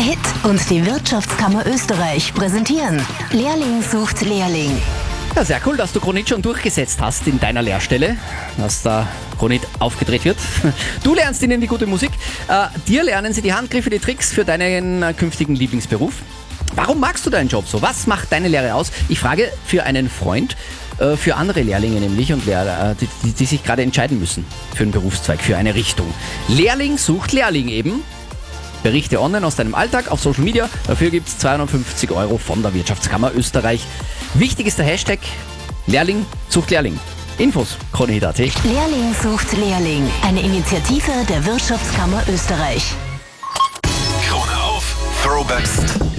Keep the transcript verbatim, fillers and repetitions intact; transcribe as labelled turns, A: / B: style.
A: Hit und die Wirtschaftskammer Österreich präsentieren Lehrling sucht Lehrling.
B: Ja, sehr cool, dass du Kronit schon durchgesetzt hast in deiner Lehrstelle, dass da Kronit aufgedreht wird. Du lernst ihnen die gute Musik, äh, dir lernen sie die Handgriffe, die Tricks für deinen äh, künftigen Lieblingsberuf. Warum magst du deinen Job so? Was macht deine Lehre aus? Ich frage für einen Freund, äh, für andere Lehrlinge nämlich und Lehrer, äh, die, die, die sich gerade entscheiden müssen für einen Berufszweig, für eine Richtung. Lehrling sucht Lehrling eben. Berichte online aus deinem Alltag auf Social Media. Dafür gibt es zweihundertfünfzig Euro von der Wirtschaftskammer Österreich. Wichtig ist der Hashtag Lehrling sucht Lehrling. Infos Kronit punkt at.
A: Lehrling sucht Lehrling. Eine Initiative der Wirtschaftskammer Österreich.
C: Krone auf, Throwbacks.